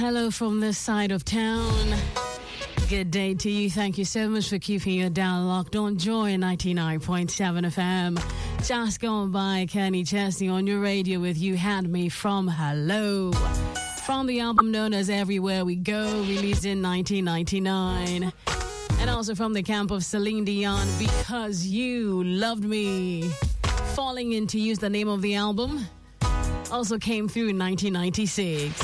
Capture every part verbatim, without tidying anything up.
hello from this side of town. Good day to you. Thank you so much for keeping your dial locked on Joy ninety-nine point seven F M. Just going by, Kenny Chesney on your radio with You Had Me from Hello. From the album known as Everywhere We Go, released in nineteen ninety-nine. And also from the camp of Celine Dion, Because You Loved Me. Falling Into You's the name of the album. Also came through in nineteen ninety-six.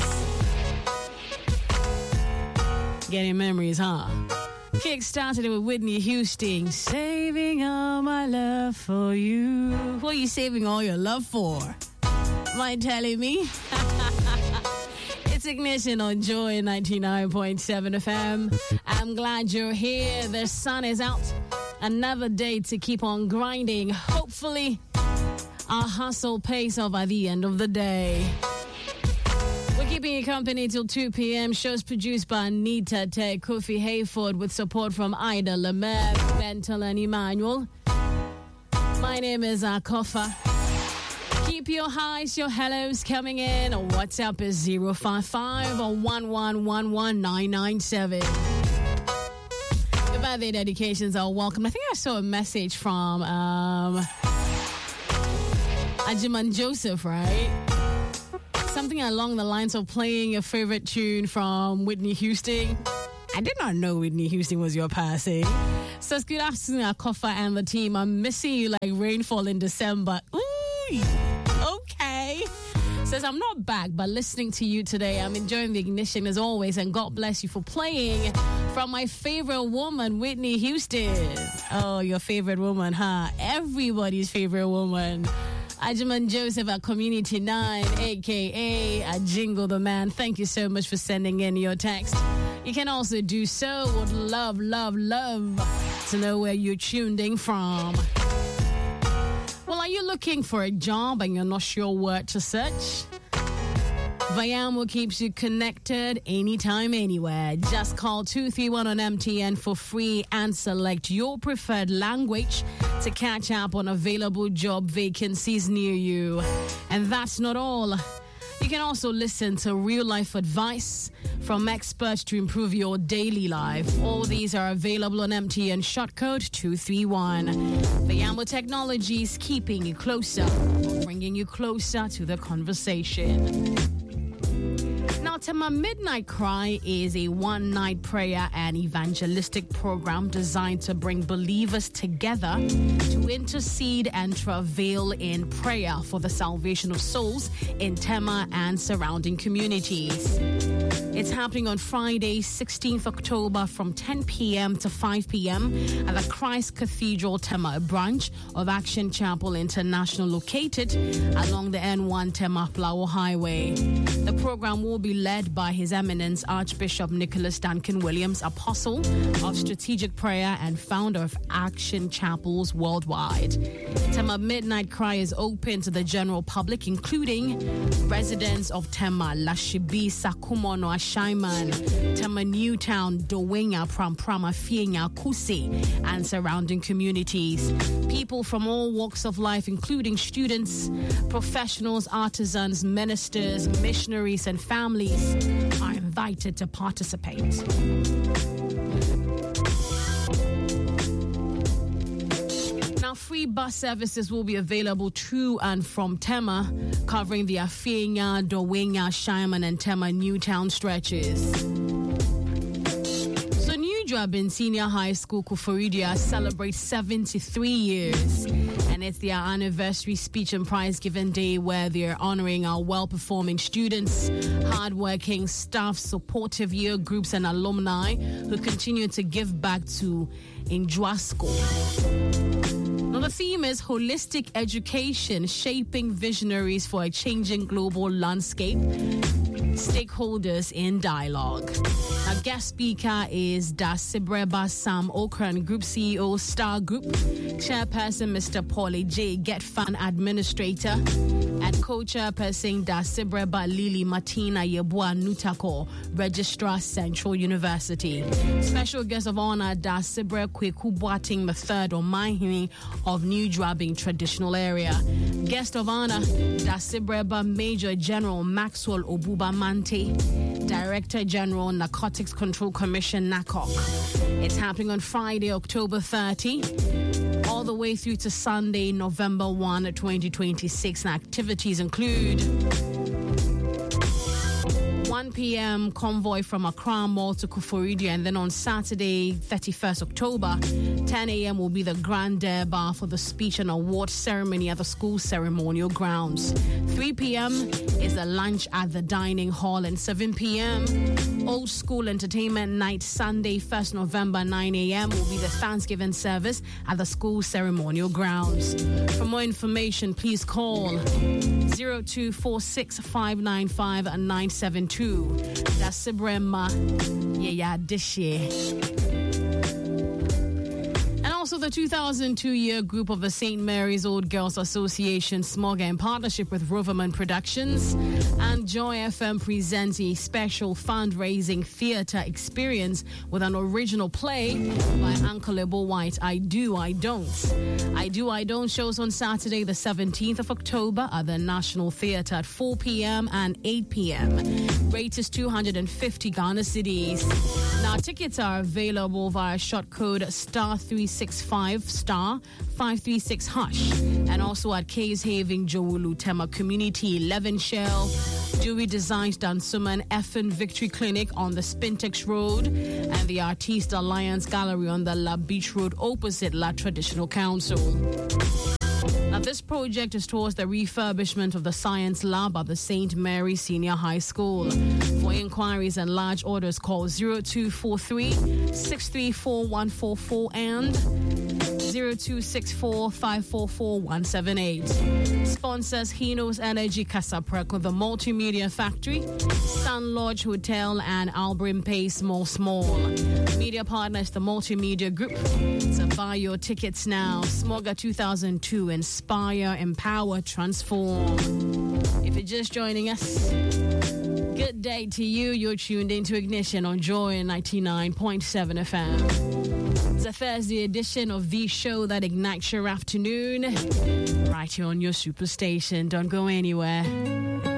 Getting memories, huh? Kick started it with Whitney Houston, Saving All My Love For You. What are you saving all your love for? Mind telling me? It's Ignition on Joy ninety-nine point seven F M. I'm glad you're here. The sun is out. Another day to keep on grinding. Hopefully, our hustle pays off at the end of the day. We're keeping you company till two p.m. Shows produced by Anita Ted, Kofi Hayford with support from Ida Lemaire, Bentel and Emmanuel. My name is Akofa. Keep your highs, your hellos coming in. WhatsApp is zero five five or one one one one nine nine seven. Your birthday dedications are welcome. I think I saw a message from um, Ajiman Joseph, right? Something along the lines of playing your favorite tune from Whitney Houston. I did not know Whitney Houston was your passing. So it's good afternoon, Akofa and the team. I'm missing you like rainfall in December. Ooh, okay. Says I'm not back, but listening to you today, I'm enjoying the ignition as always, and God bless you for playing from my favorite woman, Whitney Houston. Oh, your favorite woman, huh? Everybody's favorite woman. Ajiman Joseph at Community nine, a k a. Jingle the Man. Thank you so much for sending in your text. You can also do so. Would love, love, love to know where you're tuned in from. Well, are you looking for a job and you're not sure where to search? Vayamo keeps you connected anytime, anywhere. Just call two three one on M T N for free and select your preferred language to catch up on available job vacancies near you. And that's not all. You can also listen to real-life advice from experts to improve your daily life. All these are available on M T N shortcode two three one. Vayamo Technologies, keeping you closer, bringing you closer to the conversation. Now, Tema Midnight Cry is a one-night prayer and evangelistic program designed to bring believers together to intercede and travail in prayer for the salvation of souls in Tema and surrounding communities. It's happening on Friday, sixteenth of October from ten p.m. to five p.m. at the Christ Cathedral Tema, a branch of Action Chapel International located along the N one Tema Plawo Highway. The program will be led by His Eminence Archbishop Nicholas Duncan Williams, Apostle of Strategic Prayer and founder of Action Chapels Worldwide. Tema Midnight Cry is open to the general public, including residents of Tema, Lashibi, Sakumono, Ashaiman, Tema Newtown, Dowenya, Pramprama, Fienya, Kusi, and surrounding communities. People from all walks of life, including students, professionals, artisans, ministers, missionaries, and families, are invited to participate. Now, free bus services will be available to and from Tema, covering the Afienya, Dowenya, Ashaiman, and Tema Newtown stretches. So, New Drabin Senior High School Kuforidia celebrates seventy-three years. And it's their anniversary speech and prize giving day where they're honoring our well-performing students, hardworking staff, supportive year groups, and alumni who continue to give back to Indwasco. Now, the theme is Holistic Education, Shaping Visionaries for a Changing Global Landscape. Stakeholders in dialogue. Our guest speaker is Dasibreba Sam Okran, Group C E O, Star Group, Chairperson Mister Paulie J. Getfan, Administrator, and Co-Chairperson Dasibreba Lili Martina Yebua Nutako, Registrar, Central University. Special guest of honor Dasibre Kweku Boating the third or Mahini of New Drabin Traditional Area. Guest of honor Dasibreba Major General Maxwell Obuba Mante, Director General, Narcotics Control Commission, NACOC. It's happening on Friday, October thirtieth, all the way through to Sunday, November first, twenty twenty-six. And activities include one p.m. convoy from Accra Mall to Koforidua, and then on Saturday, thirty-first October, ten a.m. will be the Grand Durbar for the speech and award ceremony at the school ceremonial grounds. three p.m. is the lunch at the dining hall, and seven p.m. Old School Entertainment Night. Sunday, first November, nine a.m. will be the Thanksgiving service at the school ceremonial grounds. For more information, please call zero two four six five nine five nine seven two. That's Sibrema. Yeah, yeah, this year. Also, the two thousand two year group of the Saint Mary's Old Girls Association, SMOGA, in partnership with Roverman Productions and Joy F M, presents a special fundraising theatre experience with an original play by Uncle Ebo White, I Do, I Don't. I Do, I Don't shows on Saturday, the seventeenth of October at the National Theatre at four p.m. and eight p.m. Rate is two hundred fifty Ghana cedis. Now, tickets are available via short code star three six five star five three six hash, and also at Case Haven, Jowulu, Tema Community, eleven Shell, Dewey Designs, Dansuman, Effin Victory Clinic on the Spintex Road, and the Artiste Alliance Gallery on the La Beach Road opposite La Traditional Council. Now, this project is towards the refurbishment of the science lab at the Saint Mary Senior High School. For inquiries and large orders, call zero two four three six three four one four four and zero two six four five four four one seven eight. Sponsors Hino's Energy, Casapreko, the Multimedia Factory, Sun Lodge Hotel, and Albrim Pay Small Small. Media partners, the Multimedia Group. So buy your tickets now. SMOGA two thousand two, Inspire, Empower, Transform. If you're just joining us, good day to you. You're tuned into Ignition on Joy ninety-nine point seven F M. It's a Thursday edition of the show that ignites your afternoon, right here on your superstation. Don't go anywhere.